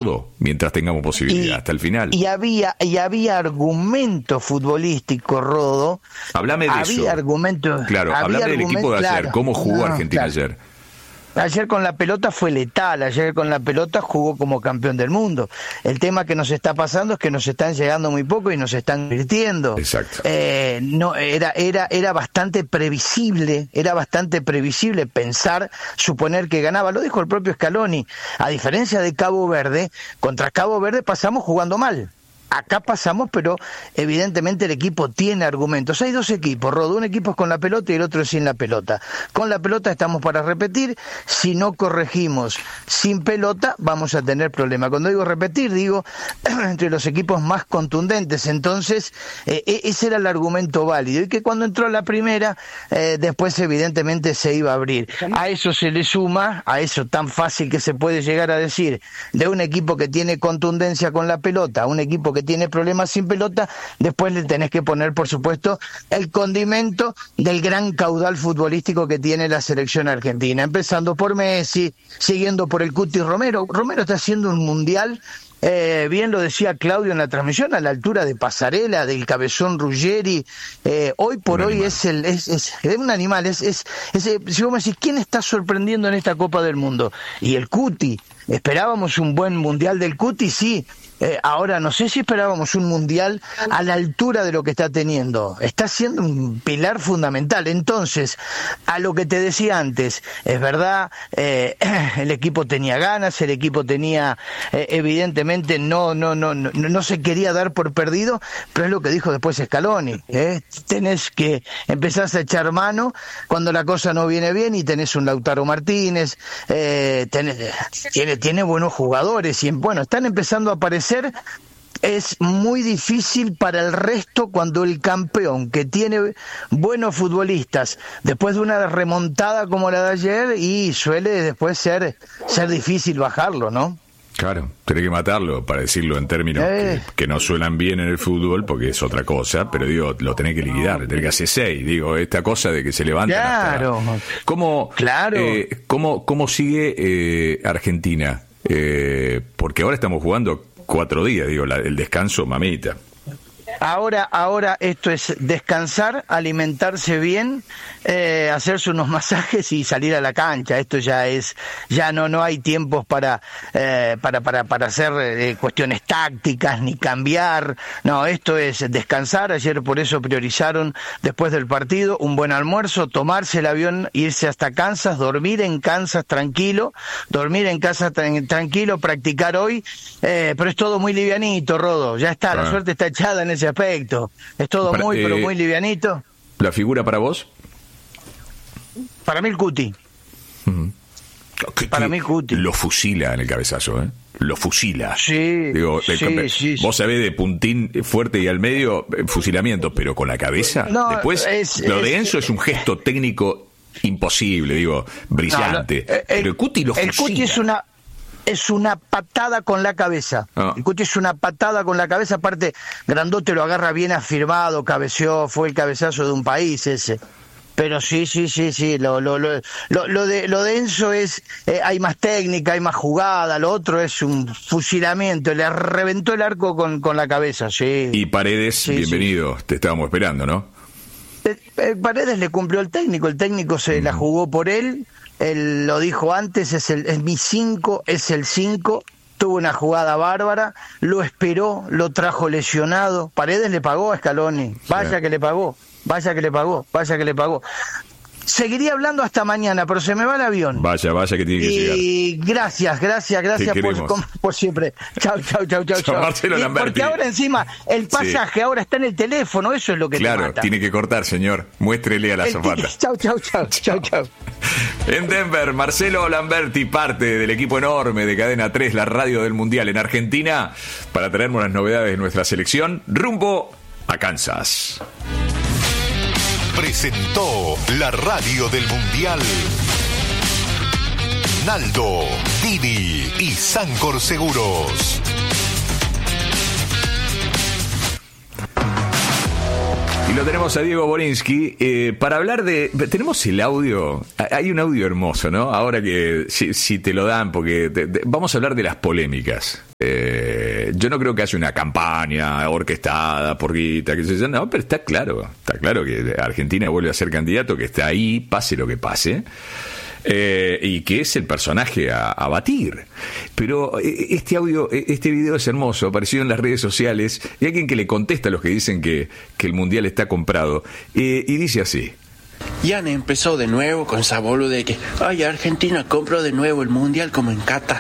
mientras tengamos posibilidad, hasta el final. Y había argumento futbolístico, Rodo. Háblame de había eso. Argumento, claro, háblame del equipo de ayer. ¿Cómo jugó Argentina ayer? Ayer con la pelota fue letal, ayer con la pelota jugó como campeón del mundo. El tema que nos está pasando es que nos están llegando muy poco y nos están divirtiendo. Exacto. No, era bastante previsible, suponer que ganaba, lo dijo el propio Scaloni. A diferencia de Cabo Verde, contra Cabo Verde pasamos jugando mal. Acá pasamos, pero evidentemente el equipo tiene argumentos. Hay dos equipos, Rodo, un equipo es con la pelota y el otro es sin la pelota. Con la pelota estamos para repetir, si no corregimos sin pelota vamos a tener problemas. Cuando digo repetir, digo entre los equipos más contundentes. Entonces, ese era el argumento válido. Y que cuando entró la primera, después evidentemente se iba a abrir. A eso se le suma, a eso tan fácil que se puede llegar a decir, de un equipo que tiene contundencia con la pelota, a un equipo que tiene problemas sin pelota, después le tenés que poner, por supuesto, el condimento del gran caudal futbolístico que tiene la selección argentina, empezando por Messi, siguiendo por el Cuti Romero. Romero está haciendo un mundial, bien lo decía Claudio en la transmisión, a la altura de Pasarela, del Cabezón Ruggeri. Hoy por hoy es un animal, si vos me decís, ¿quién está sorprendiendo en esta Copa del Mundo? Y el Cuti. ¿Esperábamos un buen mundial del Cuti? Sí. Ahora no sé si esperábamos un mundial a la altura de lo que está teniendo. Está siendo un pilar fundamental. Entonces, a lo que te decía antes, es verdad, el equipo tenía ganas, el equipo tenía, evidentemente no se quería dar por perdido, pero es lo que dijo después Scaloni, tenés que empezar a echar mano cuando la cosa no viene bien, y tenés un Lautaro Martínez, tiene buenos jugadores, y bueno, están empezando a aparecer. Es muy difícil para el resto cuando el campeón, que tiene buenos futbolistas, después de una remontada como la de ayer, y suele después ser difícil bajarlo, ¿no? Claro, tenés que matarlo, para decirlo en términos que no suenan bien en el fútbol, porque es otra cosa, pero digo, lo tenés que liquidar, tenés que hacer 6, digo, esta cosa de que se levantan. Claro. ¿Cómo sigue Argentina? Porque ahora estamos jugando 4 días, digo, el descanso, mamita. Ahora esto es descansar, alimentarse bien, hacerse unos masajes y salir a la cancha. Esto ya no hay tiempos para hacer cuestiones tácticas ni cambiar. No, esto es descansar. Ayer por eso priorizaron, después del partido, un buen almuerzo, tomarse el avión, irse hasta Kansas, dormir en Kansas tranquilo, practicar hoy, pero es todo muy livianito, Rodo. Ya está, la suerte está echada en ese aspecto. Es todo pero muy livianito. ¿La figura para vos? Para mí el Cuti. Para mí el Cuti. Lo fusila en el cabezazo, ¿eh? Lo fusila. Sí. Digo, sí. Vos sabés de puntín fuerte y al medio, fusilamiento, pero con la cabeza. No, después, lo de Enzo es un gesto técnico imposible, digo, brillante. Pero el Cuti lo fusila. El Cuti es una patada con la cabeza. El Cuti es una patada con la cabeza, aparte grandote, lo agarra bien afirmado, cabeceó, fue el cabezazo de un país ese. Pero sí, lo de Enzo es, hay más técnica, hay más jugada, lo otro es un fusilamiento, le reventó el arco con la cabeza, sí. Y Paredes, bienvenido, te estábamos esperando, ¿no? Paredes le cumplió el técnico se la jugó por él lo dijo antes, es mi 5, es el 5, tuvo una jugada bárbara, lo esperó, lo trajo lesionado, Paredes le pagó a Scaloni, vaya que le pagó. Seguiría hablando hasta mañana, pero se me va el avión. Vaya que tiene que llegar. Y gracias por siempre. Chau. Marcelo Lamberti. Porque ahora encima el pasaje ahora está en el teléfono, eso es lo que te mata. Claro, tiene que cortar, señor. Muéstrele a la azafata. Chau. En Denver, Marcelo Lamberti, parte del equipo enorme de Cadena 3, la radio del Mundial en Argentina, para traernos las novedades de nuestra selección, rumbo a Kansas. Presentó la radio del Mundial Naldo, Dini y Sancor Seguros. Y lo tenemos a Diego Borinsky para hablar de... Tenemos el audio, hay un audio hermoso, ¿no? Ahora que si te lo dan, porque vamos a hablar de las polémicas. Yo no creo que haya una campaña orquestada por guita, que se llama, no, pero está claro que Argentina vuelve a ser candidato, que está ahí, pase lo que pase. Y que es el personaje a batir. Pero este video es hermoso, apareció en las redes sociales, y hay alguien que le contesta a los que dicen que el Mundial está comprado, y dice así. Jan empezó de nuevo con esa boluda de que Argentina compró de nuevo el Mundial como en Qatar.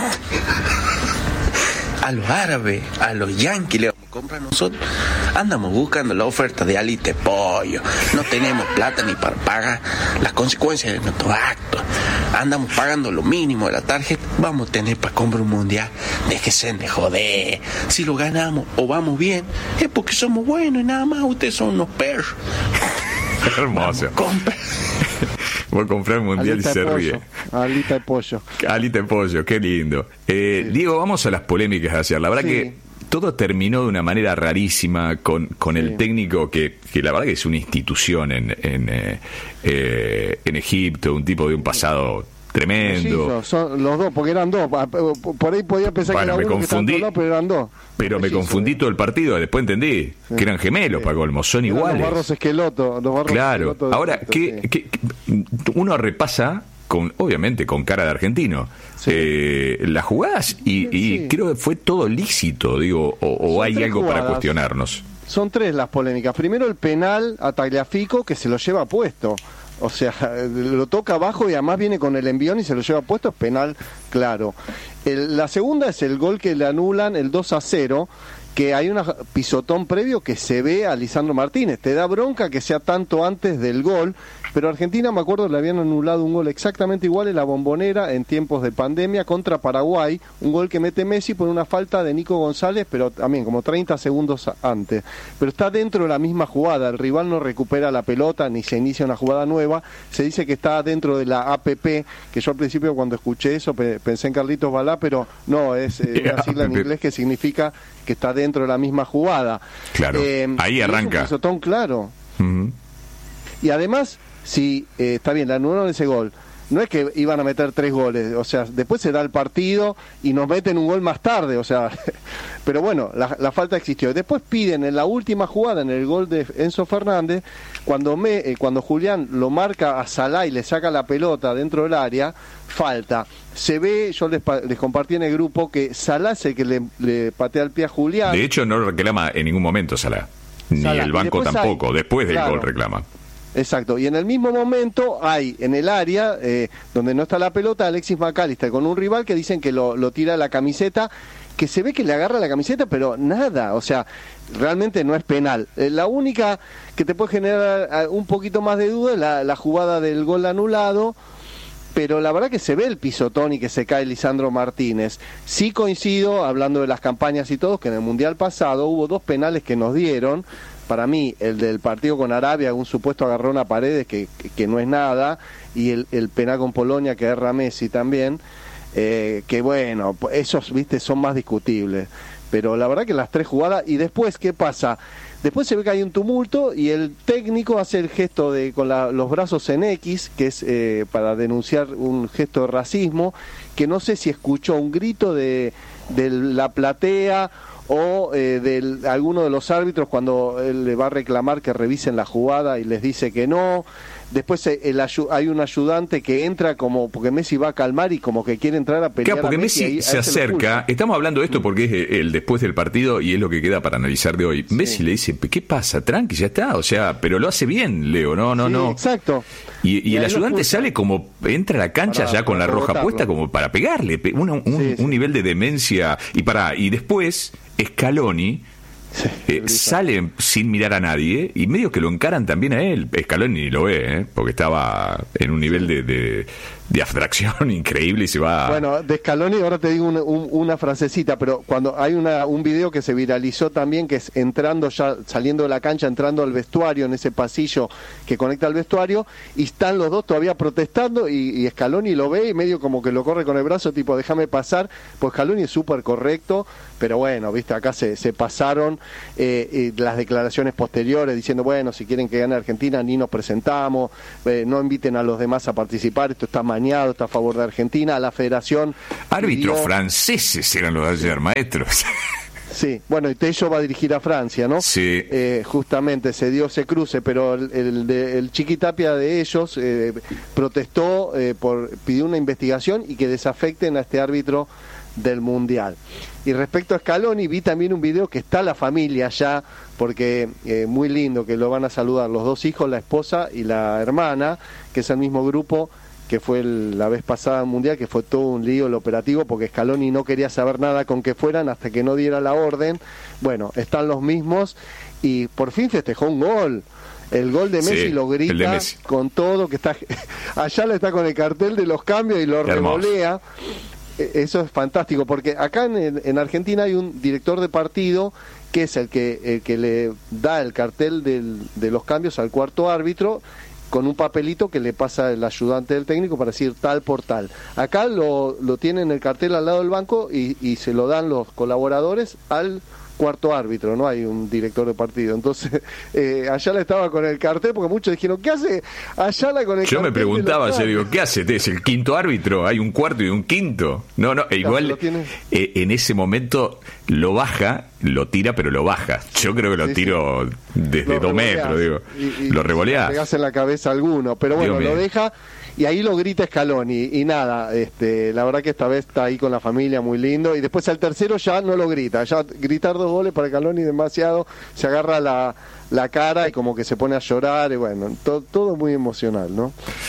A los árabes, a los yanquis le vamos a comprar nosotros. Andamos buscando la oferta de alita de pollo. No tenemos plata ni para pagar las consecuencias de nuestros actos. Andamos pagando lo mínimo de la tarjeta. Vamos a tener para comprar un mundial. Déjense de joder. Si lo ganamos o vamos bien, es porque somos buenos y nada más. Ustedes son unos perros. Hermoso. Voy a comprar un mundial alita y se ríe. Alita de pollo. Alita de pollo, qué lindo. Diego, vamos a las polémicas de ayer. La verdad que todo terminó de una manera rarísima con el técnico que la verdad que es una institución en Egipto, un tipo de un pasado tremendo. Sí, son los dos, porque eran dos. Por ahí podía pensar que era uno que estaba en otro lado, pero eran dos. Pero me confundí todo el partido, después entendí que eran gemelos, para colmo, son iguales. Los Barros Esqueloto. Claro. Ahora, ¿qué uno repasa obviamente con cara de argentino las jugadas y creo que fue todo lícito, digo, o hay algo jugadas para cuestionarnos? Son tres las polémicas. Primero el penal a Tagliafico, que se lo lleva puesto. O sea, lo toca abajo y además viene con el envión y se lo lleva puesto, es penal, claro. La segunda es el gol que le anulan, el 2-0, que hay un pisotón previo que se ve a Lisandro Martínez. Te da bronca que sea tanto antes del gol, pero Argentina, me acuerdo, le habían anulado un gol exactamente igual en la Bombonera en tiempos de pandemia contra Paraguay, un gol que mete Messi por una falta de Nico González, pero también como 30 segundos antes. Pero está dentro de la misma jugada, el rival no recupera la pelota ni se inicia una jugada nueva, se dice que está dentro de la APP, que yo al principio cuando escuché eso pensé en Carlitos Balá, pero no, es una sigla en inglés que significa que está dentro de la misma jugada. Claro, ahí arranca. Es un pisotón claro. Uh-huh. Y además, si está bien, le anularon ese gol, no es que iban a meter 3 goles, o sea, después se da el partido y nos meten un gol más tarde, o sea, pero bueno, la falta existió. Después piden en la última jugada, en el gol de Enzo Fernández, cuando Julián lo marca a Salah y le saca la pelota dentro del área, falta. Se ve, yo les compartí en el grupo que Salah es el que le patea el pie a Julián. De hecho, no reclama en ningún momento Salah, ni el banco tampoco, después del gol reclama. Exacto, y en el mismo momento hay en el área donde no está la pelota Alexis McAllister con un rival que dicen que lo tira a la camiseta, que se ve que le agarra la camiseta, pero nada, o sea, realmente no es penal. La única que te puede generar un poquito más de duda es la jugada del gol anulado, pero la verdad que se ve el pisotón y que se cae Lisandro Martínez. Sí coincido, hablando de las campañas y todo, que en el Mundial pasado hubo 2 penales que nos dieron. Para mí, el del partido con Arabia, un supuesto agarrón a Paredes que no es nada, y el penal con Polonia que erra Messi también, que bueno, esos, viste, son más discutibles. Pero la verdad que las 3 jugadas, y después, ¿qué pasa? Después se ve que hay un tumulto y el técnico hace el gesto con los brazos en X, que es para denunciar un gesto de racismo, que no sé si escuchó un grito de la platea o de alguno de los árbitros cuando él le va a reclamar que revisen la jugada y les dice que no. Después hay un ayudante que entra como porque Messi va a calmar y como que quiere entrar a pelear. Claro, porque a Messi ahí se acerca. Estamos hablando de esto porque es el después del partido y es lo que queda para analizar de hoy. Sí. Messi le dice, ¿qué pasa? Tranqui, ya está. O sea, pero lo hace bien, Leo. No. Exacto. Y el ayudante sale como, entra a la cancha ya con la roja puesta como para pegarle. Un nivel de demencia. Y después, Scaloni sale sin mirar a nadie y medio que lo encaran también a él. Scaloni ni lo ve, porque estaba en un nivel de abstracción increíble y se va... Bueno, de Scaloni ahora te digo una frasecita, pero cuando hay un video que se viralizó también, que es entrando ya, saliendo de la cancha, entrando al vestuario, en ese pasillo que conecta al vestuario, y están los dos todavía protestando, y Scaloni lo ve y medio como que lo corre con el brazo, tipo, déjame pasar, pues Scaloni es súper correcto, pero bueno, viste, acá se pasaron las declaraciones posteriores, diciendo, bueno, si quieren que gane Argentina, ni nos presentamos, no inviten a los demás a participar, esto está mañado, está a favor de Argentina, a la federación... Árbitros franceses eran los de ayer, maestros. Sí, bueno, y Tello va a dirigir a Francia, ¿no? Sí. Justamente se dio ese cruce, pero el Chiquitapia de ellos protestó, pidió una investigación y que desafecten a este árbitro del Mundial. Y respecto a Scaloni, vi también un video que está la familia allá, porque muy lindo, que lo van a saludar los dos hijos, la esposa y la hermana, que es el mismo grupo que fue la vez pasada en Mundial, que fue todo un lío el operativo, porque Scaloni no quería saber nada con que fueran hasta que no diera la orden. Bueno, están los mismos y por fin festejó un gol. El gol de Messi, sí, lo grita con todo, que está allá le está con el cartel de los cambios y lo revolea. Eso es fantástico, porque acá en Argentina hay un director de partido que es el que le da el cartel de los cambios al cuarto árbitro, con un papelito que le pasa el ayudante del técnico para decir tal por tal. Acá lo tienen el cartel al lado del banco y se lo dan los colaboradores al cuarto árbitro, no hay un director de partido. Entonces, Ayala estaba con el cartel, porque muchos dijeron, ¿qué hace Ayala con el cartel? Yo me preguntaba, yo digo, ¿qué hace? ¿Es el quinto árbitro? ¿Hay un cuarto y un quinto? No, igual en ese momento lo baja, lo tira, pero lo baja. Yo creo que lo tiro desde 2 metros, digo. Lo revoleás. Le pegás en la cabeza a alguno, pero bueno, lo deja. Y ahí lo grita Scaloni, y nada, la verdad que esta vez está ahí con la familia, muy lindo, y después al tercero ya no lo grita, ya gritar 2 goles para Scaloni demasiado, se agarra la cara y como que se pone a llorar, y bueno, todo muy emocional, ¿no?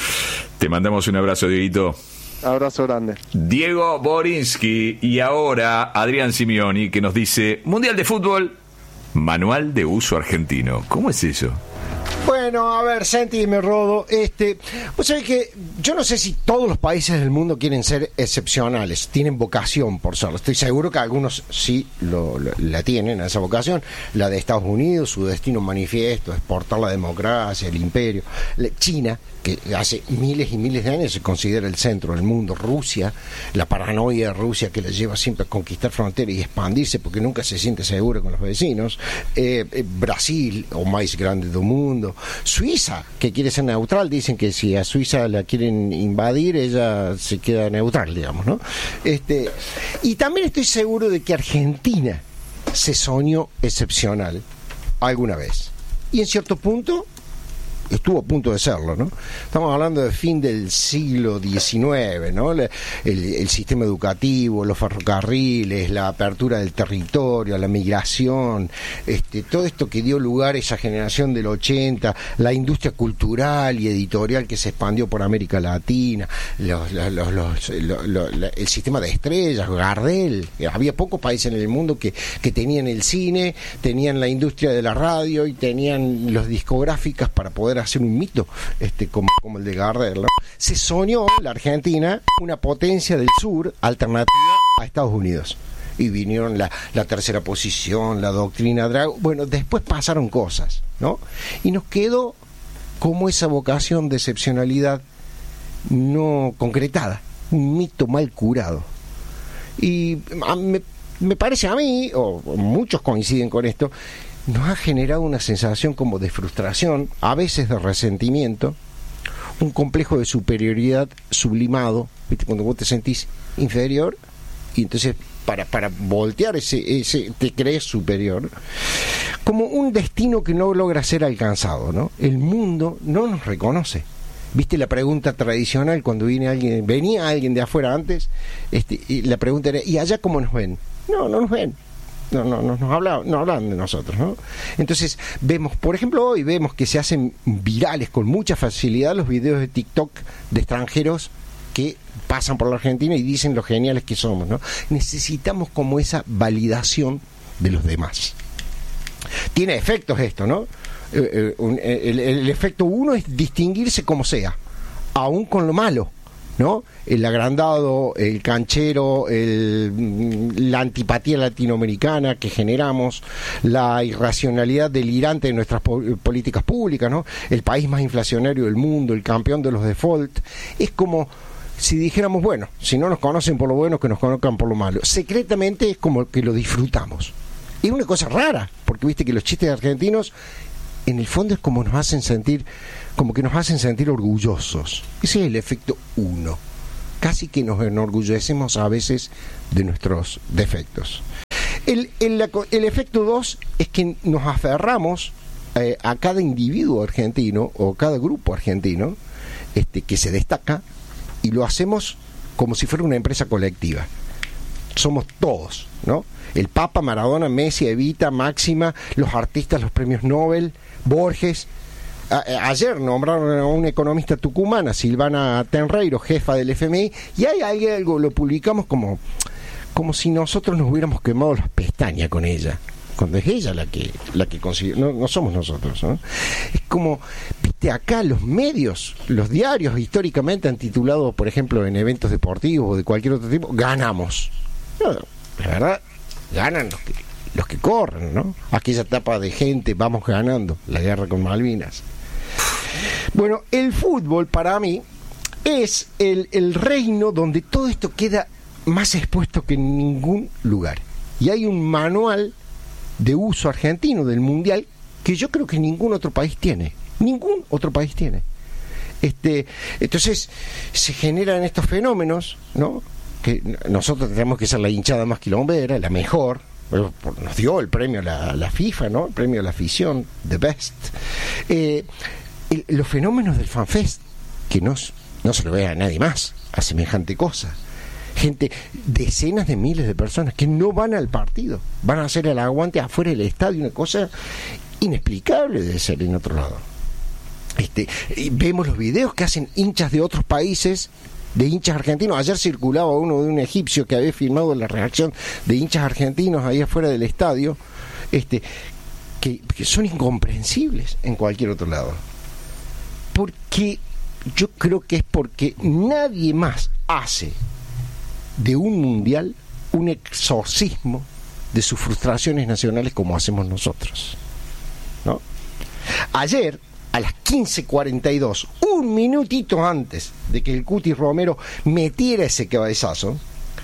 Te mandamos un abrazo, Dieguito. Abrazo grande. Diego Borinsky, y ahora Adrián Simeoni, que nos dice, Mundial de Fútbol, Manual de Uso Argentino. ¿Cómo es eso? Bueno, a ver, Santi y me rodo. Vos sabés que yo no sé si todos los países del mundo quieren ser excepcionales, tienen vocación por serlo. Estoy seguro que algunos sí la tienen, esa vocación. La de Estados Unidos, su destino manifiesto, exportar la democracia, el imperio. China, que hace miles y miles de años se considera el centro del mundo. Rusia, la paranoia de Rusia que la lleva siempre a conquistar fronteras y expandirse porque nunca se siente segura con los vecinos. Brasil, o más grande del mundo. Suiza, que quiere ser neutral, dicen que si a Suiza la quieren invadir, ella se queda neutral, digamos, ¿no? Y también estoy seguro de que Argentina se soñó excepcional alguna vez. Y en cierto punto estuvo a punto de serlo, ¿no? Estamos hablando del fin del siglo XIX, ¿no? El sistema educativo, los ferrocarriles, la apertura del territorio, la migración, todo esto que dio lugar a esa generación del 80, la industria cultural y editorial que se expandió por América Latina, el sistema de estrellas, Gardel. Había pocos países en el mundo que tenían el cine, tenían la industria de la radio y tenían los discográficas para poder hacer un mito como el de Gardel, ¿no? Se soñó la Argentina una potencia del sur alternativa a Estados Unidos y vinieron la tercera posición, la doctrina Drago. Bueno, después pasaron cosas, ¿no? Y nos quedó como esa vocación de excepcionalidad no concretada, un mito mal curado. Y me parece a mí, o muchos coinciden con esto, nos ha generado una sensación como de frustración, a veces de resentimiento, un complejo de superioridad sublimado, ¿viste? Cuando vos te sentís inferior y entonces para voltear ese te crees superior, como un destino que no logra ser alcanzado, ¿no? El mundo no nos reconoce. ¿Viste la pregunta tradicional cuando venía alguien de afuera antes? Y la pregunta era, ¿y allá cómo nos ven? No nos ven. No hablan de nosotros, ¿no? Entonces vemos, por ejemplo, hoy vemos que se hacen virales con mucha facilidad los videos de TikTok de extranjeros que pasan por la Argentina y dicen lo geniales que somos, ¿no? Necesitamos como esa validación de los demás. Tiene efectos esto, ¿no? El efecto uno es distinguirse como sea, aún con lo malo, ¿no? El agrandado, el canchero, la antipatía latinoamericana que generamos, la irracionalidad delirante de nuestras políticas públicas, ¿no? El país más inflacionario del mundo, el campeón de los default. Es como si dijéramos, bueno, si no nos conocen por lo bueno, que nos conozcan por lo malo. Secretamente es como que lo disfrutamos. Es una cosa rara, porque viste que los chistes argentinos, en el fondo es como nos hacen sentir, como que nos hacen sentir orgullosos. Ese es el efecto 1. Casi que nos enorgullecemos a veces de nuestros defectos. El efecto 2 es que nos aferramos a cada individuo argentino o cada grupo argentino que se destaca, y lo hacemos como si fuera una empresa colectiva. Somos todos, ¿no? El Papa, Maradona, Messi, Evita, Máxima, los artistas, los premios Nobel, Borges. Ayer nombraron a una economista tucumana, Silvana Tenreiro, jefa del FMI, y hay algo, lo publicamos como si nosotros nos hubiéramos quemado las pestañas con ella, cuando es ella la que consiguió, no somos nosotros, ¿no? Es como, viste, acá los medios, los diarios históricamente han titulado, por ejemplo, en eventos deportivos o de cualquier otro tipo, ganamos. No, la verdad, ganan los que corren, ¿no? Aquella etapa de gente, vamos ganando, la guerra con Malvinas. Bueno, el fútbol para mí es el reino donde todo esto queda más expuesto que en ningún lugar. Y hay un manual de uso argentino del mundial que yo creo que ningún otro país tiene. Ningún otro país tiene. Entonces se generan estos fenómenos, ¿no? Que nosotros tenemos que ser la hinchada más quilombera, la mejor. Nos dio el premio a la FIFA, ¿no? El premio a la afición, the best. Los fenómenos del FanFest, que no se lo ve a nadie más a semejante cosa. Gente, decenas de miles de personas que no van al partido, van a hacer el aguante afuera del estadio, una cosa inexplicable de ser en otro lado. Y vemos los videos que hacen hinchas de otros países, de hinchas argentinos. Ayer circulaba uno de un egipcio que había filmado la reacción de hinchas argentinos ahí afuera del estadio, que son incomprensibles en cualquier otro lado. Porque yo creo que es porque nadie más hace de un mundial un exorcismo de sus frustraciones nacionales como hacemos nosotros, ¿no? Ayer, a las 15:42, un minutito antes de que el Cuti Romero metiera ese cabezazo,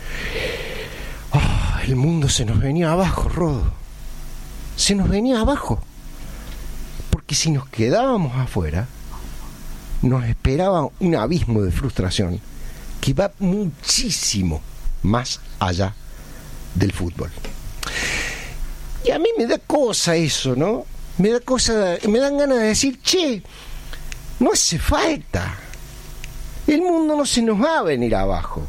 el mundo se nos venía abajo, Rodo. Se nos venía abajo. Porque si nos quedábamos afuera, nos esperaba un abismo de frustración que va muchísimo más allá del fútbol. Y a mí me da cosa eso, ¿no? Me dan ganas de decir, che, no hace falta. El mundo no se nos va a venir abajo.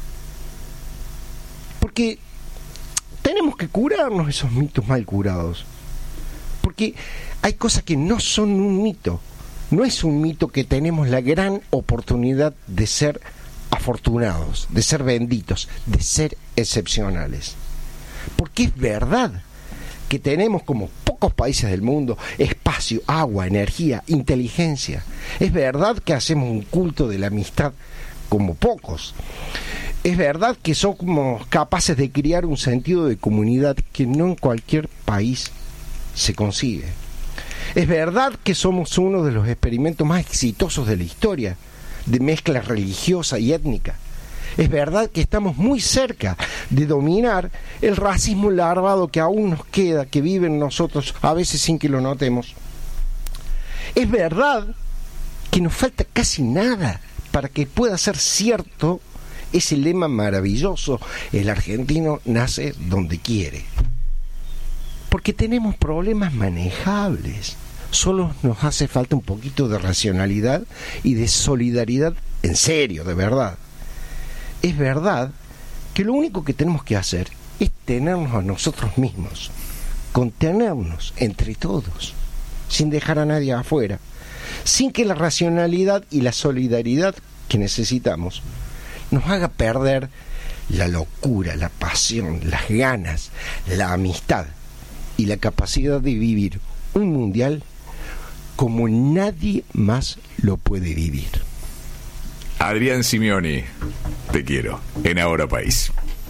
Porque tenemos que curarnos esos mitos mal curados. Porque hay cosas que no son un mito. No es un mito que tenemos la gran oportunidad de ser afortunados, de ser benditos, de ser excepcionales. Porque es verdad que tenemos, como pocos países del mundo, espacio, agua, energía, inteligencia. Es verdad que hacemos un culto de la amistad como pocos. Es verdad que somos capaces de crear un sentido de comunidad que no en cualquier país se consigue. Es verdad que somos uno de los experimentos más exitosos de la historia de mezcla religiosa y étnica. Es verdad que estamos muy cerca de dominar el racismo larvado que aún nos queda, que vive en nosotros, a veces sin que lo notemos. Es verdad que nos falta casi nada para que pueda ser cierto ese lema maravilloso: el argentino nace donde quiere. Porque tenemos problemas manejables. Solo nos hace falta un poquito de racionalidad y de solidaridad en serio, de verdad. Es verdad que lo único que tenemos que hacer es tenernos a nosotros mismos, contenernos entre todos, sin dejar a nadie afuera, sin que la racionalidad y la solidaridad que necesitamos nos haga perder la locura, la pasión, las ganas, la amistad y la capacidad de vivir un mundial como nadie más lo puede vivir. Adrián Simioni, te quiero. En Ahora País.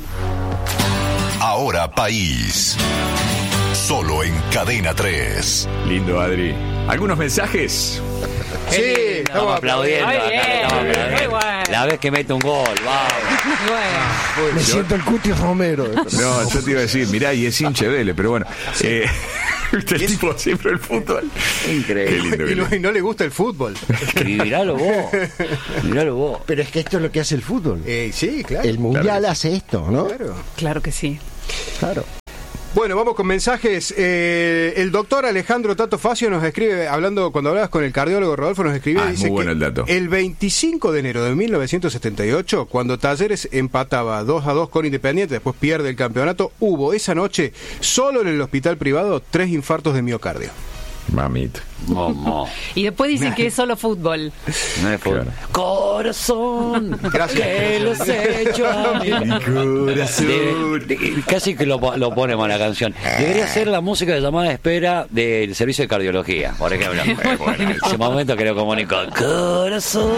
Ahora País. Solo en Cadena 3. Lindo, Adri. ¿Algunos mensajes? Sí, estamos aplaudiendo. Muy Acá bien, estamos aplaudiendo. muy bueno. La vez que mete un gol, wow. Me siento el Cuti Romero. No, yo te iba a decir, mirá, y es hincha de Vélez, pero bueno. ¿Viste el tipo siempre el fútbol? Qué Increíble. lindo que Y no le gusta el fútbol. Miralo vos. Miralo vos. Pero es que esto es lo que hace el fútbol. Sí, claro. El mundial Claro. hace esto, ¿no? Claro. Claro que sí. Claro. Bueno, vamos con mensajes. El doctor Alejandro Tato Facio nos escribe, cuando hablabas con el cardiólogo Rodolfo, nos escribe, Muy dice bueno que el dato. el 25 de enero de 1978, cuando Talleres empataba 2-2 con Independiente, después pierde el campeonato, hubo esa noche, solo en el hospital privado, 3 infartos de miocardio. Mamita. Momo. Y después dicen que es solo fútbol. No es fútbol. Claro. Corazón, Gracias. que los he hecho a mí. Corazón. Casi que lo ponemos en la canción. Debería ser la música de llamada de espera del servicio de cardiología, por ejemplo. En ese momento que lo comunico. Corazón.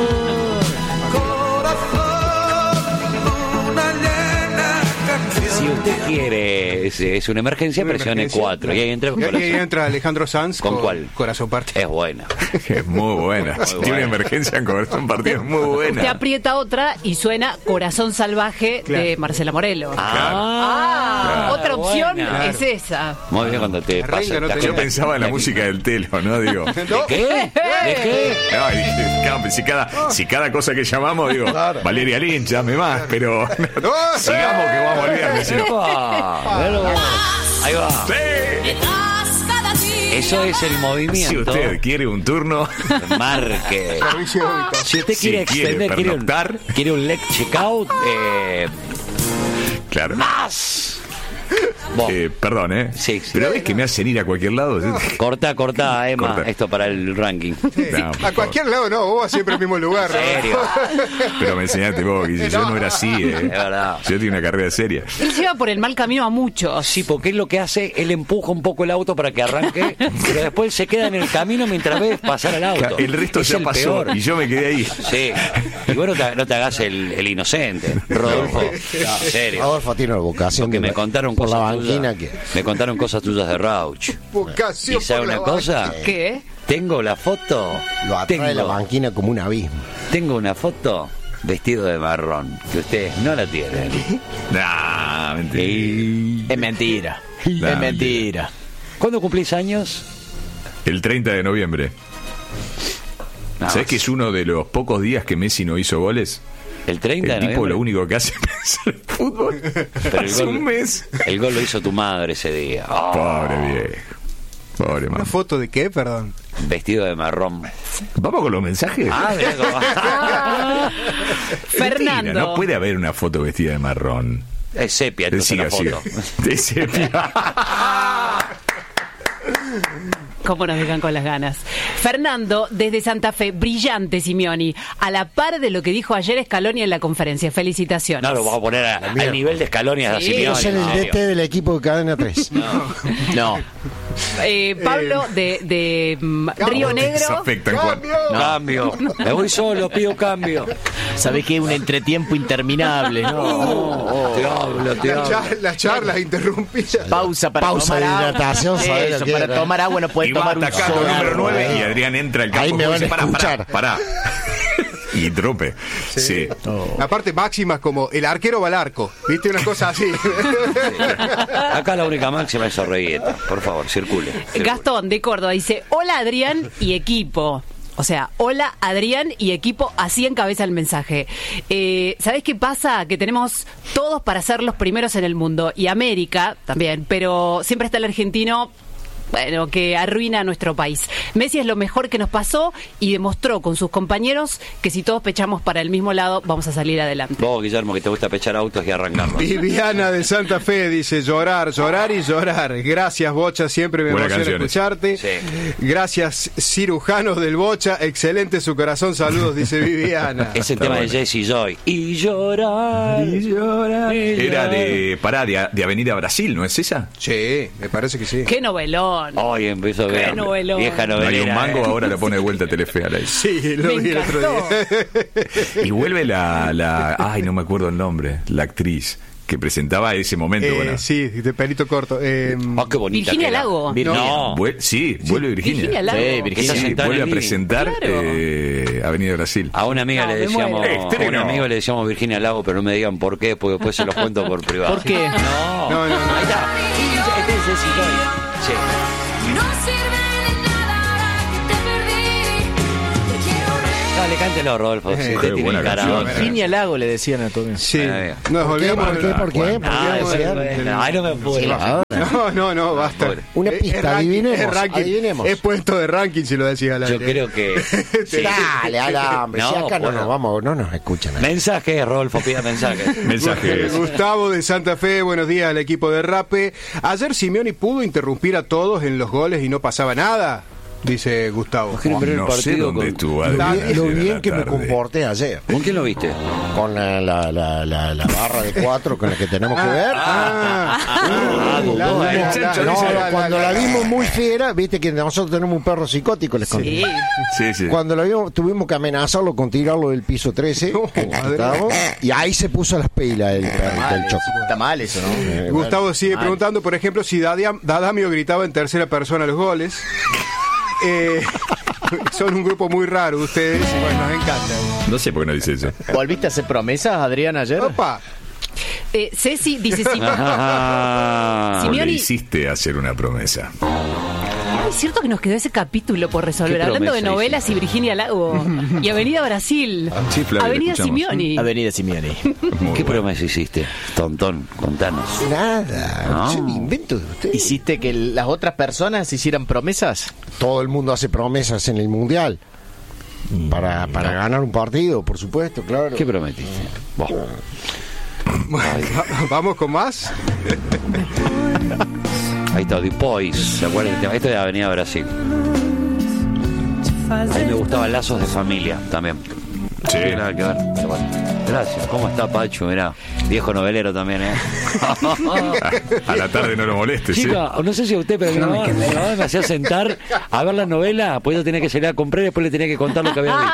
Si usted quiere, es una emergencia, presione 4. Y ahí entra el Y ahí corazón. entra Alejandro Sanz ¿Con cuál? Corazón partido. Es buena. Es muy buena. Si tiene una emergencia en corazón partido, es muy Usted buena. aprieta otra y suena Corazón Salvaje de Marcela Morelo. Ah, Otra opción buena. es esa. Muy bien cuando te La pasa. renga no te tenía- Yo pensaba en la música del Telo, ¿no? Digo. ¿De qué? ¿De qué? No, y dije, claro, si cada cosa que llamamos, digo, Valeria Lynch, llame más, pero sigamos que vamos al viernes. ¿sí? Ahí va. Sí. Eso es el Si movimiento. usted quiere un turno, Marque. Servicio de ubicación. Si usted Si quiere quiere extender, pernoctar. quiere un leg checkout, claro. más. Vos, Perdón, ¿eh? Sí, sí. Pero ves que me hacen ir a cualquier lado. corta, Emma, Corta. esto para el ranking. No, por A cualquier lado no, vos vas siempre al mismo lugar. ¿no? ¿En serio? Pero me enseñaste vos, que yo no era así, ¿eh? Es verdad. Yo tenía una carrera seria. Él lleva por el mal camino a muchos. Sí, porque es lo que hace, él empuja un poco el auto para que arranque, pero después se queda en el camino mientras ves pasar el auto. El resto Es ya el pasó peor. y yo me quedé ahí. Sí. Y vos no te hagas el inocente, Rodolfo. En serio. Adolfo tiene la vocación Porque de me contaron por la cosas banquina tuyas. que... Me contaron cosas tuyas de Rauch. Vocación ¿Y sabe por la una cosa? ¿Qué? Tengo la foto. Lo atrae la banquina como un abismo. Tengo una foto vestido de marrón, que ustedes no la tienen. Nah, mentira. Es mentira. Nah, Es mentira. ¿Cuándo cumplís años? El 30 de noviembre. No, ¿Sabés que es uno de los pocos días que Messi no hizo goles? el 30 El de tipo noviembre. lo único que hace es pensar en fútbol. Pero el Hace gol- un mes. El gol lo hizo tu madre ese día. Oh, Pobre viejo. Pobre ¿Una man. foto de qué, perdón? vestido de marrón. ¿Vamos con los mensajes? Mirá cómo- Mentira, Fernando. no puede haber una foto vestida de marrón. Es sepia, entonces Siga, la foto. siga. De sepia. ¿Cómo nos dejan con las ganas? Fernando, desde Santa Fe, brillante Simeoni, a la par de lo que dijo ayer Scaloni en la conferencia. Felicitaciones. No, lo vamos a poner al nivel de Scaloni a Sí. Simeone, Quiero ser en el serio. DT del equipo de Cadena 3. No. Pablo, de Río Se Negro. afectan, Juan. Cambio. Me voy solo, pido cambio. ¿Sabés qué? Un entretiempo interminable, ¿no? Te hablo, te hablo. Las charlas interrumpidas. Pausa para Pausa tomar de agua. hidratación, ¿sabés lo Eso, que para era? tomar agua no puede Y tomar va un atacando solo. el número 9 ahí. y Adrián entra al campo. Ahí me y van dice, a pará, escuchar. pará. Y trope. Sí. Aparte, máximas como el arquero va al arco. ¿Viste? Una cosa así. Acá la única máxima es Sorreguieta. Por favor, circule. Gastón de Córdoba dice: hola Adrián y equipo. O sea, hola Adrián y equipo, así encabeza el mensaje. ¿Sabés qué pasa? Que tenemos todos para ser los primeros en el mundo, y América también, pero siempre está el argentino, bueno, que arruina a nuestro país. Messi es lo mejor que nos pasó y demostró con sus compañeros que si todos pechamos para el mismo lado, vamos a salir adelante. Vos, Guillermo, que te gusta pechar autos y arrancarlos. Viviana de Santa Fe dice: llorar, llorar y llorar. Gracias, Bocha, siempre me Buenas emociona canciones. escucharte. Sí. Gracias, cirujanos del Bocha. Excelente su corazón, saludos, dice Viviana. Es el tema bueno. de Jesse Joy. Y llorar. Y llorar. Era de Avenida Brasil, ¿no es esa? Sí, me parece que sí. ¡Qué novelón! novelón. Hoy empezó a Qué ver. novelón. Vieja No hay novelera. un mango, ahora lo pone de vuelta Telefe al aire. Sí, lo Me vi el otro encantó. día. Y vuelve ay, no me acuerdo el nombre, la actriz que presentaba ese momento. Bueno. Sí, de pelito corto. Qué bonita. Virginia que era. Lago. No. Sí, vuelve Virginia. Virginia Lago. Sí, Virginia. Está Sí, sentada vuelve en a el living. presentar Claro. Avenida Brasil. A una amiga No, le me decíamos, muero. a un amigo le decíamos Virginia Lago, pero no me digan por qué, porque después se los cuento por privado. ¿Por qué? No, No. Ahí está. Este es el Citori. Sí. No sirve de nada que te perdí. Te quiero ver. Dale, cántelo, Rodolfo. Si Qué usted tiene buena karaoke. canción. Virginia Lago le decían a todo. Sí, Bueno. nos ¿Por qué? volvemos ¿Por qué? ¿Por qué? Ah, ¿Por qué? bueno. Ay, no me puedo. No, basta. Pobre. Una Es pista, ranking, adivinemos, es ranking. adivinemos. Es puesto de ranking si lo decía al Yo aire. creo que. Sí. Dale, alambre. No, si acá no puedo. nos vamos, no nos escuchan. Mensajes, Rodolfo, pida mensajes. Mensajes. Gustavo de Santa Fe, buenos días al equipo de Rape. Ayer Simeoni pudo interrumpir a todos en los goles y no pasaba nada, dice Gustavo. ¿Quieren ver el No sé partido dónde con- estuvo. Lo Adrián, bien, ayer lo en bien la que me tarde. comporté ayer. ¿Con quién lo viste? Con la barra de 4 con la que tenemos que ver. Cuando la vimos muy fiera, viste que nosotros tenemos un perro psicótico, les conté. Sí. Sí, sí. Cuando la vimos, tuvimos que amenazarlo con tirarlo del piso 13, en que estábamos, y ahí se puso las pilas el perrito, el choco. Está mal eso, ¿no? Gustavo sigue preguntando, por ejemplo, si Dadamio gritaba en tercera persona los goles. Son un grupo muy raro ustedes y bueno, nos encanta. No sé por qué no dice eso. ¿Volviste a hacer promesas, Adrián, ayer? Opa, Ceci dice sí. Ah, O le Simeoni, hiciste hacer una promesa. ay, es cierto que nos quedó ese capítulo por resolver, ¿Qué hablando de promesa novelas y Virginia Lago y Avenida Brasil, Sí, Flavia, Avenida escuchamos. Simeoni. Avenida Simeoni. Muy ¿Qué bueno. promesa hiciste? Tontón, contanos. Nada, No. es un invento de ustedes. ¿Hiciste que las otras personas hicieran promesas? Todo el mundo hace promesas en el mundial. Para ganar un partido, por supuesto, claro. ¿Qué prometiste? Vos. vamos con más. Ahí está, Depois. ¿Se acuerdan del tema? Esto es de Avenida Brasil. A mí me gustaban Lazos de Familia también. Sí. No tiene nada que ver, pero bueno. Gracias. ¿Cómo está Pacho? Mirá, viejo novelero también, ¿eh? A la tarde no lo molestes, ¿sí? Chica, no sé si a usted, pero mi mamá me hacía sentar a ver la novela, pues yo tenía que salir a comprar y después le tenía que contar lo que había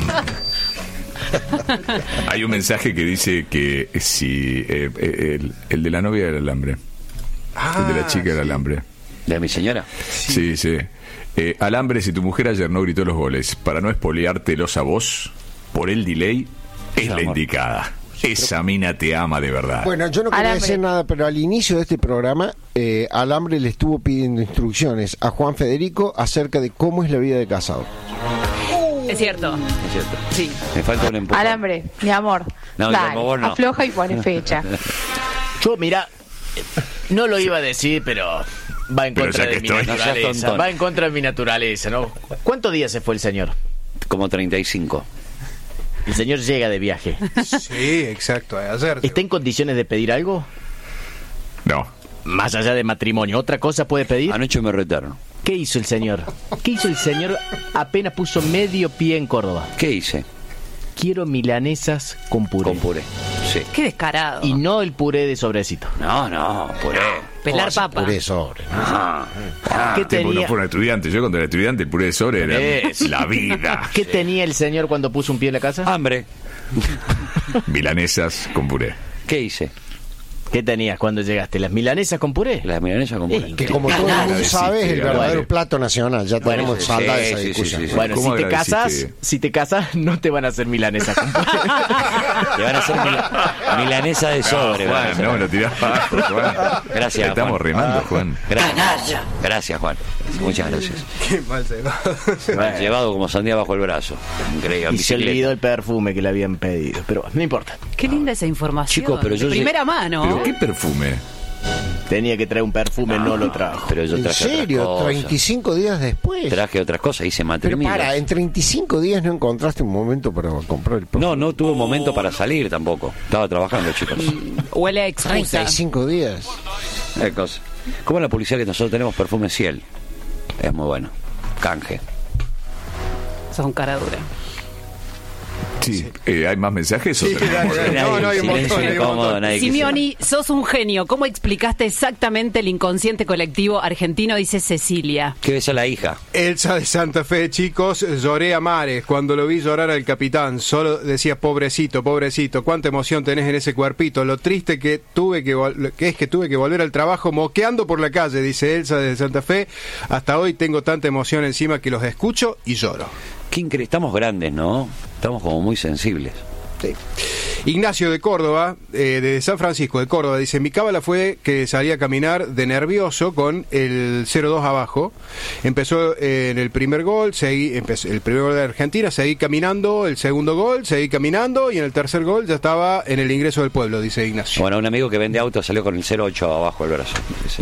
visto. Hay un mensaje que dice que si el de la novia era el alambre. El de la chica era el alambre. ¿De mi señora? Sí, sí. Alambre, si tu mujer ayer no gritó los goles para no espoleártelos a vos, por el delay, es la amor. indicada. Esa mina te ama de verdad. Bueno, yo no quería Alambre. decir nada, pero al inicio de este programa, Alambre le estuvo pidiendo instrucciones a Juan Federico acerca de cómo es la vida de casado. Es cierto. Es cierto. Sí. Me falta un empujón. Alambre, mi amor. No, Dale, por favor, no. afloja y pone fecha. Yo, mira, no lo iba a decir, pero va en Pero contra ya de que mi estoy. No seas naturaleza. tontón. Va en contra de mi naturaleza, ¿no? ¿Cuántos días se fue el señor? Como 35. El señor llega de viaje. Sí, exacto. Ayer. ¿Está en condiciones de pedir algo? No. Más allá de matrimonio, ¿otra cosa puede pedir? Anoche me retaron. ¿Qué hizo el señor? ¿Qué hizo el señor apenas puso medio pie en Córdoba? ¿Qué hice? Quiero milanesas con puré. Con puré. Sí. Qué descarado. Y no el puré de sobrecito. No, puré. Pelar papa. Puré sobre. ¿Qué Tiempo tenía? no fue un estudiante. Yo cuando era estudiante, el puré de sobre era Es. la vida. ¿Qué tenía el señor cuando puso un pie en la casa? Hambre. Milanesas con puré. ¿Qué hice? ¿Qué tenías cuando llegaste? ¿Las milanesas con puré? Las milanesas con puré. Que como todo el mundo sabe, es el verdadero plato nacional. Ya tenemos sí, saldada sí, esa sí, discusión. sí, sí. Bueno, ¿Cómo agradeciste? si te casas, no te van a hacer milanesas con puré. Te van a hacer milanesa de sobre. van a Juan, hacer. no, me lo tirás abajo, Juan. Gracias, Estamos Juan. remando, Juan. Gracias, Juan. Muchas gracias. Qué mal se va. Me han llevado como sandía bajo el brazo. Increíble. en Y se bicicleta. olvidó el perfume que le habían pedido. Pero no importa. Qué linda esa información. Chicos, pero yo de sé- primera mano. ¿Pero qué perfume? Tenía que traer un perfume, no lo trajo. Pero yo ¿En traje otras serio? cosas. 35 días después. Traje otras cosas, hice Pero matrimonio. para, en 35 días no encontraste un momento para comprar el perfume. No tuve momento para salir tampoco. Estaba trabajando, chicos. Huele a excusa. 35 días. Cosa. Como la publicidad que nosotros tenemos, perfume Ciel. Es muy bueno. Canje. Son cara dura. Sí, ¿hay más mensajes? o Sí, tenemos- dale, dale. No, hay un montón, Silencio hay un incómodo, montón. nadie Simeoni, sos un genio. ¿Cómo explicaste exactamente el inconsciente colectivo argentino? Dice Cecilia. Que besó a la hija. Elsa de Santa Fe, chicos, lloré a mares cuando lo vi llorar al capitán. Solo decía, pobrecito, pobrecito, cuánta emoción tenés en ese cuerpito. Lo triste que tuve que volver al trabajo moqueando por la calle, dice Elsa de Santa Fe. Hasta hoy tengo tanta emoción encima que los escucho y lloro. Qué increíble. Estamos grandes, ¿no? Estamos como muy sensibles. Sí. Ignacio de Córdoba, de San Francisco de Córdoba, dice, mi cábala fue que salí a caminar de nervioso con el 0-2 abajo. Empezó en el primer gol, el primer gol de Argentina, seguí caminando, el segundo gol, seguí caminando y en el tercer gol ya estaba en el ingreso del pueblo, dice Ignacio. Bueno, un amigo que vende autos salió con el 0,8 abajo del brazo. Dice.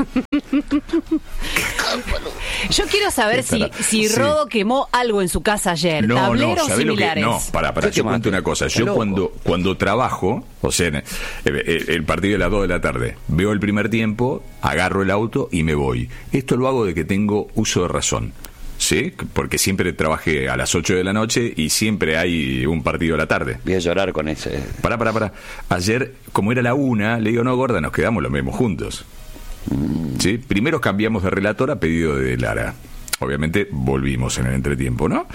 Yo quiero saber si Sí. Rodo quemó algo en su casa ayer. Tableros ¿sabés lo que? similares. No, para, ¿Qué yo quemaste? cuento una cosa. Está Yo loco. cuando trabajo, o sea, el partido de las 2 de la tarde, veo el primer tiempo, agarro el auto y me voy. Esto lo hago de que tengo uso de razón. ¿Sí? Porque siempre trabajé a las 8 de la noche y siempre hay un partido a la tarde. Voy a llorar con ese. Pará. Ayer, como era la 1, le digo, no, gorda, nos quedamos los mismos juntos. ¿Sí? Primero cambiamos de relator a pedido de Lara. Obviamente volvimos en el entretiempo, ¿no?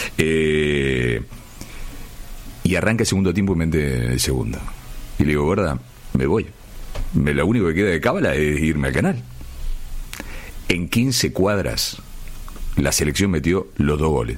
Y arranca el segundo tiempo y mente el segundo. Y le digo, gorda, me voy. Lo único que queda de cábala es irme al canal. En 15 cuadras, la selección metió los 2 goles.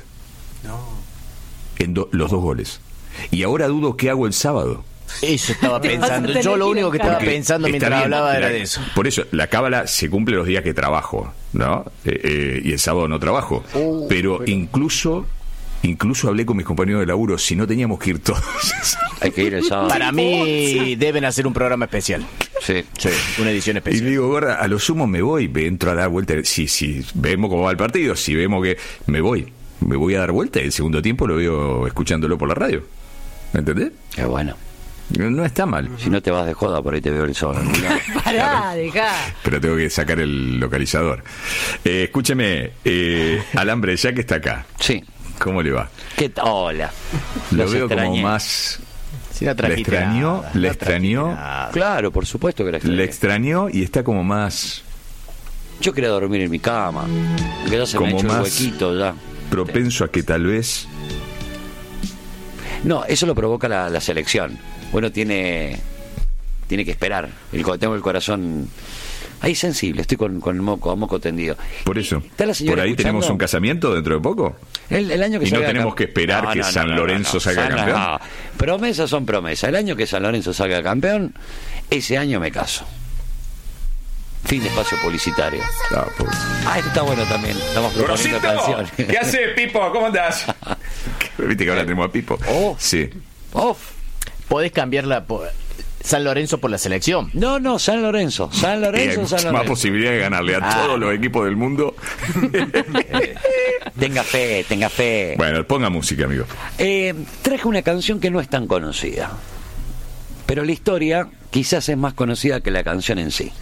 Los 2 goles. Y ahora dudo qué hago el sábado. Eso estaba Te vas a pensando. tener Yo lo que único que estaba buscar. pensando Está mientras bien, hablaba era de eso. Por eso, la cábala se cumple los días que trabajo, ¿no? Y el sábado no trabajo. Pero incluso hablé con mis compañeros de laburo, si no teníamos que ir todos. Hay que ir el sábado. Para mí deben hacer un programa especial. Sí. Sí, una edición Y especial. le digo, gorda, a lo sumo me voy, entro a dar vuelta. Si vemos cómo va el partido, si vemos que me voy a dar vuelta y el segundo tiempo lo veo escuchándolo por la radio. ¿Me entendés? Qué bueno. No está mal. Si no te vas de joda, por ahí te veo el sol. Pará, dejá. Pero tengo que sacar el localizador. Escúcheme, Alambre, ya que está acá, Sí. ¿cómo le va? Hola. Lo Los veo extrañé. como más... Si no Le trajiste extrañó, nada, le no trajiste extrañó. nada. Claro, por supuesto que la extrañé. Le extrañó y está como más Yo quería dormir en mi cama. Que ya se me ha Como hecho el más- huequito ya. propenso a que tal vez... No, eso lo provoca la selección. Bueno, tiene que esperar. Tengo el corazón ahí sensible, estoy con el moco tendido. Por eso, ¿Está la señora por ahí escuchando? tenemos un casamiento dentro de poco. El año que Y no salga tenemos que esperar que San Lorenzo salga campeón. No. Promesas son promesas. El año que San Lorenzo salga campeón, ese año me caso. Fin de espacio publicitario. Esto está bueno también. Estamos proponiendo canciones. ¿Qué haces, Pipo? ¿Cómo andás? Viste que ahora tenemos a Pipo. Sí. Podés cambiarla por San Lorenzo por la selección. No, San Lorenzo. San Y hay Lorenzo, mucha San más Lorenzo. posibilidad de ganarle a todos los equipos del mundo. Tenga fe. Bueno, ponga música, amigo. Traje una canción que no es tan conocida, pero la historia quizás es más conocida que la canción en sí.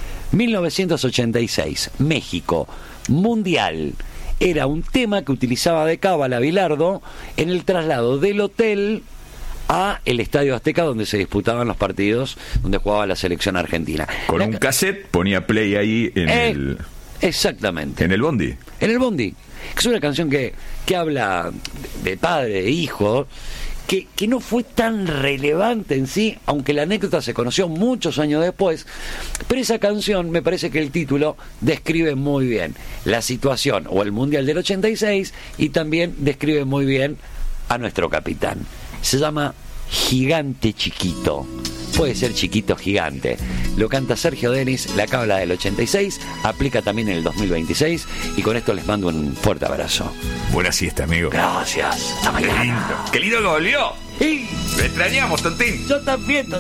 1986, México, Mundial. Era un tema que utilizaba de cábala Bilardo en el traslado del hotel a el Estadio Azteca, donde se disputaban los partidos, donde jugaba la selección argentina. Con un cassette ponía play ahí en Exactamente. el bondi. En el bondi. Es una canción que habla de padre, de hijo, que no fue tan relevante en sí, aunque la anécdota se conoció muchos años después, pero esa canción, me parece que el título describe muy bien la situación o el Mundial del 86 y también describe muy bien a nuestro capitán. Se llama Gigante Chiquito. Puede ser chiquito gigante. Lo canta Sergio Denis, la cábala del 86, aplica también en el 2026 y con esto les mando un fuerte abrazo. Buena siesta, amigo. Gracias. Hasta mañana. Qué lindo que volvió. Sí. Lo extrañamos, Tontín. Yo también,